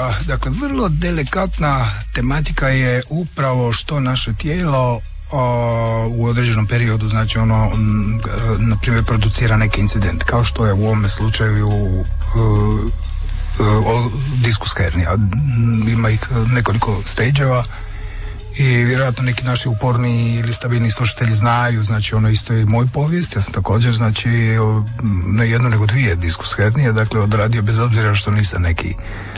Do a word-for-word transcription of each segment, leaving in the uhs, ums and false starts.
A, dakle, vrlo delikatna tematika je upravo što naše tijelo a, u određenom periodu, znači ono, m, na primjer, producira neki incident, kao što je u ovome slučaju uh, uh, diskus hernija. Ima ih nekoliko stageova i vjerojatno neki naši uporni ili stabilni slušatelji znaju, znači ono isto je moj povijest, ja sam također, znači ne jedno nego dvije diskus hernije, dakle odradio bez obzira što nisam neki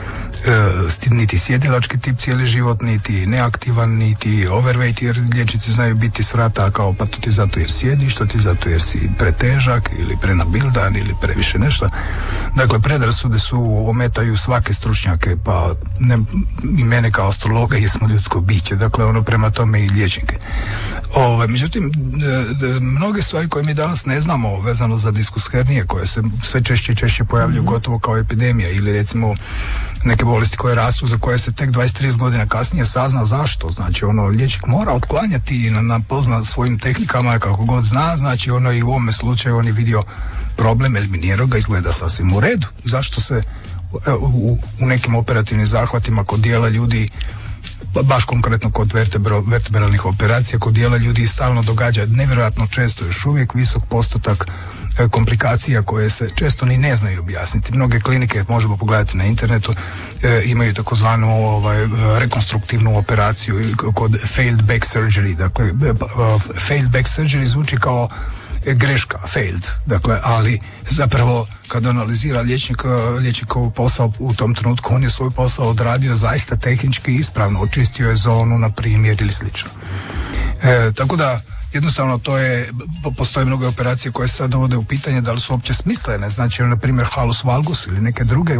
e, niti sjedilački tip cijeli život, niti neaktivan, niti overweight, jer liječnici znaju biti svrata kao pa to ti zato jer sjediš, to ti zato jer si pretežak ili prenabildan ili previše nešto. Dakle, predrasude su ometaju svake stručnjake, pa ne, i mene kao astrologa, jer smo ljudsko biće, dakle ono prema tome i liječnike. Ove, međutim, mnoge stvari koje mi danas ne znamo vezano za diskus hernije, koje se sve češće i češće pojavljuju gotovo kao epidemija, ili recimo neke bolesti koje rastu, za koje se tek dvadeset do trideset godina kasnije sazna zašto. Znači ono, liječnik mora otklanjati na, na pozna svojim tehnikama kako god zna, znači ono i u ovome slučaju on je vidio problem, eliminirao ga, izgleda sasvim u redu. Zašto se u, u nekim operativnim zahvatima kod dijela ljudi, baš konkretno kod vertebro, vertebralnih operacija, kod dijela ljudi stalno događa nevjerojatno često, još uvijek visok postotak komplikacija koje se često ni ne znaju objasniti. Mnoge klinike, možemo pogledati na internetu, e, imaju takozvanu ovaj, rekonstruktivnu operaciju kod failed back surgery. Dakle, uh, failed back surgery zvuči kao greška, failed, dakle, ali zapravo kad analizira liječnik, liječnikov posao u tom trenutku, on je svoj posao odradio zaista tehnički ispravno, očistio je zonu, na primjer, ili slično. E, tako da jednostavno to je, postoje mnoge operacije koje se sad dovode u pitanje da li su uopće smislene, znači na primjer halus valgus ili neke druge,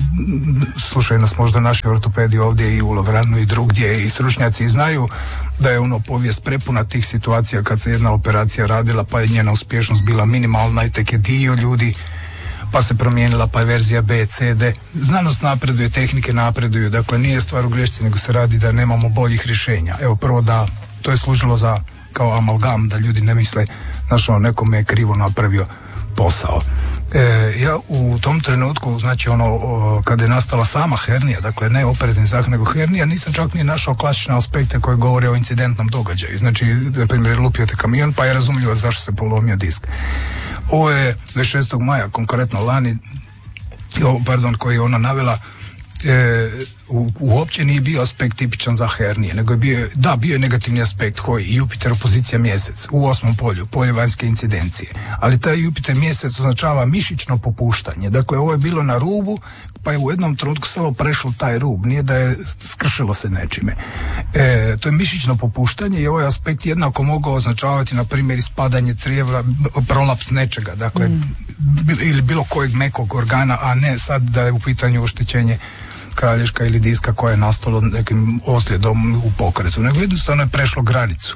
slušaju nas možda naši ortopedi ovdje i u Lovranu i drugdje i stručnjaci znaju da je ono povijest prepuna tih situacija kad se jedna operacija radila pa je njena uspješnost bila minimalna i tek je dio ljudi, pa se promijenila, pa je verzija B, C, D. Znanost napreduje, tehnike napreduju, dakle nije stvar u grešci, nego se radi da nemamo boljih rješenja. Evo prvo da, to je služilo za kao amalgam, da ljudi ne misle znaš ono, nekome je krivo napravio posao. E, ja u tom trenutku, znači ono, o, kada je nastala sama hernija, dakle ne operativni zahvat, nego hernija, nisam čak ni našao klasične aspekte koji govore o incidentnom događaju. Znači, na primjer, lupio te kamion, pa je razumljivo zašto se polomio disk. Ovo je dvadeset šestog maja, konkretno lani, o, pardon, koji je ona navela, E, u, uopće nije bio aspekt tipičan za hernije, nego je bio, da, bio je negativni aspekt koji Jupiter opozicija mjesec u osmom polju, polje vanjske incidencije, ali taj Jupiter mjesec označava mišićno popuštanje, dakle ovo je bilo na rubu, pa je u jednom trenutku samo prešlo taj rub, nije da je skršilo se nečime. E, to je mišićno popuštanje i ovaj aspekt jednako mogao označavati na primjer ispadanje crijeva, prolaps nečega, dakle mm. ili bilo kojeg mekog organa, a ne sad da je u pitanju oštećenje kralješka ili diska koja je nastalo nekim oslijedom u pokretu, nego jednostavno je prešlo granicu.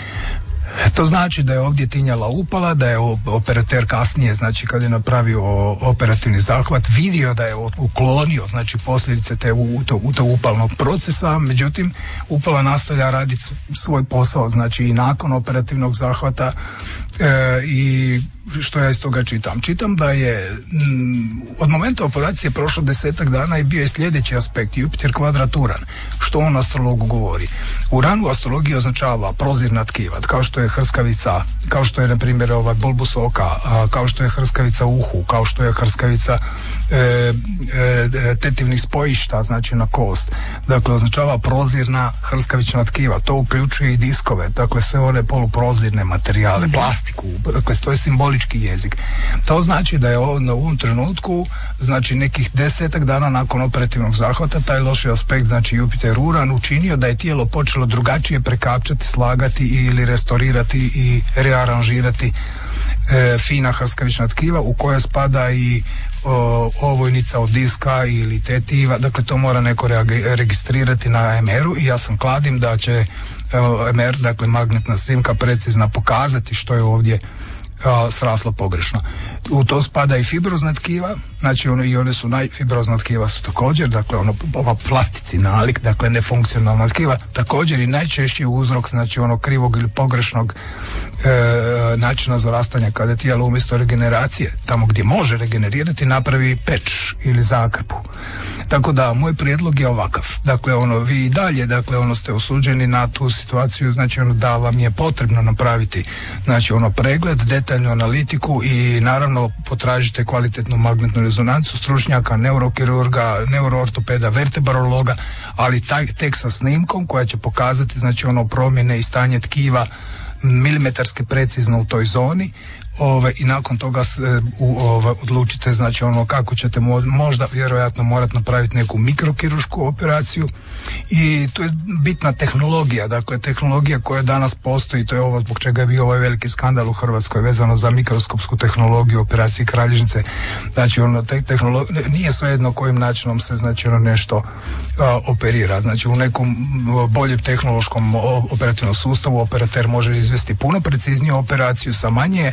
To znači da je ovdje tinjala upala, da je operater kasnije, znači kad je napravio operativni zahvat, vidio da je uklonio, znači posljedice te u, to, u to upalnog procesa, međutim upala nastavlja raditi svoj posao, znači i nakon operativnog zahvata e, i što ja iz toga čitam? Čitam da je m, od momenta operacije prošlo desetak dana i bio je sljedeći aspekt, Jupiter kvadraturan. Što on astrologu govori? Uran u astrologiji označava prozirna tkiva, kao što je hrskavica, kao što je na primjer ovaj bulbus oka, a, kao što je hrskavica u uhu, kao što je hrskavica e, e, tetivnih spojišta, znači na kost. Dakle, označava prozirna hrskavična tkiva. To uključuje i diskove, dakle sve one poluprozirne materijale, plastiku, dakle to je simbolično jezik. To znači da je ovo na ovom trenutku, znači nekih desetak dana nakon operativnog zahvata, taj loši aspekt, znači Jupiter Uran, učinio da je tijelo počelo drugačije prekapčati, slagati ili restaurirati i rearanžirati e, fina hrskavična tkiva u koje spada i o, ovojnica od diska ili tetiva, dakle to mora neko reage, registrirati na em eru i ja sam kladim da će em er, dakle magnetna snimka precizna pokazati što je ovdje a, sraslo pogrešno. U to spada i fibrozna tkiva, znači ono, i one su najfibrozna tkiva su također, dakle ono, ova plastici nalik, dakle nefunkcionalna tkiva, također i najčešći uzrok, znači ono krivog ili pogrešnog e, načina zarastanja, kada tijelo umjesto regeneracije, tamo gdje može regenerirati, napravi peč ili zakrpu. Tako da moj prijedlog je ovakav. Dakle, ono, vi i dalje, dakle, ono, ste osuđeni na tu situaciju, znači ono da vam je potrebno napraviti, znači ono, pregled, detaljnu analitiku i naravno potražite kvalitetnu magnetnu rezonancu stručnjaka, neurokirurga, neuroortopeda, vertebrologa, ali taj, tek sa snimkom koja će pokazati, znači ono, promjene i stanje tkiva milimetarski precizno u toj zoni. Ove, i nakon toga se, u, ove, odlučite, znači ono, kako ćete mo, možda vjerojatno morati napraviti neku mikrokiruršku operaciju i to je bitna tehnologija, dakle tehnologija koja danas postoji, to je ovo zbog čega je bio ovaj veliki skandal u Hrvatskoj vezano za mikroskopsku tehnologiju operacije kralježnice. Znači ono, te tehnologija, nije svejedno kojim načinom se, znači ono, nešto a, operira, znači u nekom boljem tehnološkom operativnom sustavu operater može izvesti puno precizniju operaciju sa manje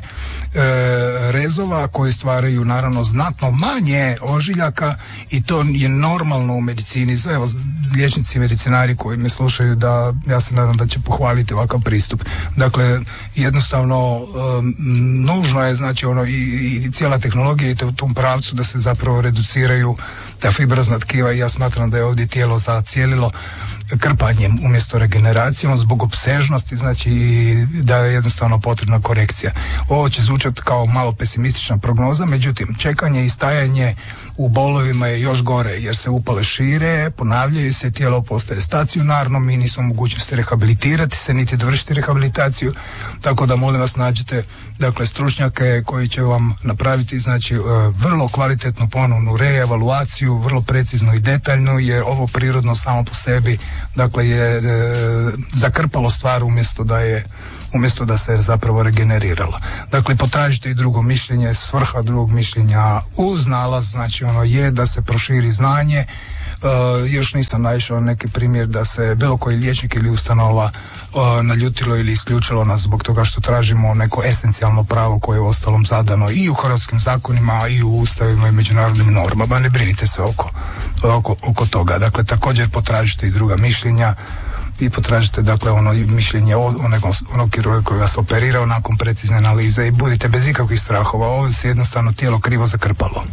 E, rezova koji stvaraju naravno znatno manje ožiljaka i to je normalno u medicini. Evo, liječnici i medicinari koji me slušaju, da ja se nadam da će pohvaliti ovakav pristup. Dakle, jednostavno e, nužno je, znači ono, i, i cijela tehnologija ide u tom pravcu da se zapravo reduciraju ta fibrozna tkiva i ja smatram da je ovdje tijelo zacijelilo krpanjem umjesto regeneracijom zbog opsežnosti, znači da je jednostavno potrebna korekcija. Ovo će zvučati kao malo pesimistična prognoza, međutim čekanje i stajanje u bolovima je još gore jer se upale šire, ponavljaju se, tijelo postaje stacionarno, mi nismo mogućnosti rehabilitirati se niti dovršiti rehabilitaciju, tako da molim vas nađite, dakle, stručnjake koji će vam napraviti, znači, vrlo kvalitetnu ponovnu reevaluaciju, vrlo preciznu i detaljnu, jer ovo prirodno samo po sebi, dakle, je e, zakrpalo stvar umjesto da je umjesto da se zapravo regenerirala. Dakle, potražite i drugo mišljenje, svrha drugog mišljenja uz nalaz, znači ono je da se proširi znanje. Uh, još nisam naišao neki primjer da se bilo koji liječnik ili ustanova uh, naljutilo ili isključilo nas zbog toga što tražimo neko esencijalno pravo koje je ostalom zadano i u hrvatskim zakonima i u ustavima i međunarodnim normama. Ne brinite se oko, oko, oko toga. Dakle, također potražite i druga mišljenja i potražite, dakle, ono mišljenje onog, onog kirurga koji vas operirao nakon precizne analize i budite bez ikakvih strahova. Ovo se jednostavno tijelo krivo zakrpalo.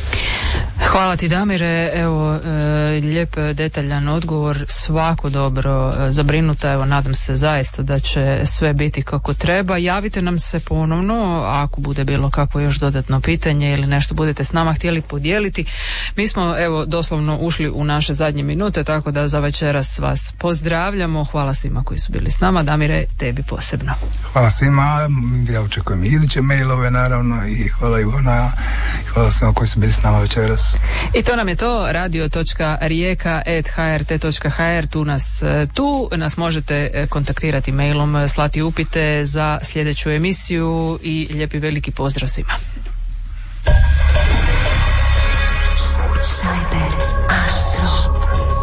Hvala ti, Damire, evo e, lijep detaljan odgovor, svako dobro, e, zabrinuta, evo nadam se zaista da će sve biti kako treba. Javite nam se ponovno ako bude bilo kakvo još dodatno pitanje ili nešto budete s nama htjeli podijeliti. Mi smo evo doslovno ušli u naše zadnje minute, tako da za večeras vas pozdravljamo. Hvala svima koji su bili s nama. Damire, tebi posebno. Hvala svima, ja očekujem i iduće mailove naravno i hvala Ivona, hvala svima koji su bili s nama večeras. I to nam je to, radio točka rijeka at h r t točka h r, tu nas, tu nas možete kontaktirati mailom, slati upite za sljedeću emisiju i lijepi veliki pozdrav svima. Cyber Astro.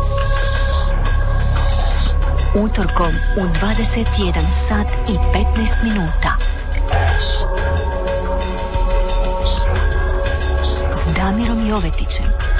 Utorkom u dvadeset jedan sat i petnaest minuta. S Damirom Jovetićem.